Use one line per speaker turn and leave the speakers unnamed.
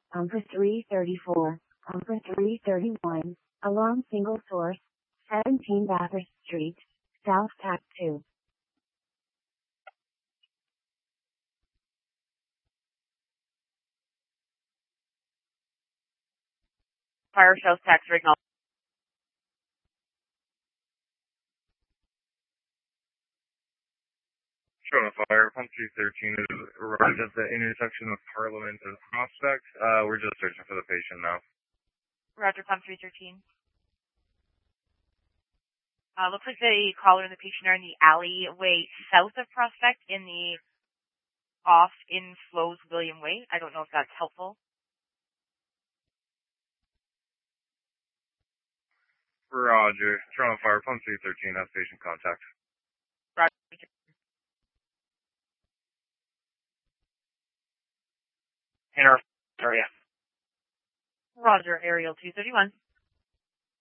for 334, for 331, along single source, 17 Bathurst Street, South Tac 2.
Fire South Tac 3.
Showing a fire, pump 213 is arrived at the intersection of Parliament and Prospect. We're just searching for the patient now.
Roger, pump 313. Looks like the caller and the patient are in the alleyway south of Prospect in the Flows William Way. I don't know if that's helpful.
Roger. Toronto Fire, pump 313 has patient contact.
Roger.
In our area.
Roger, Aerial 231.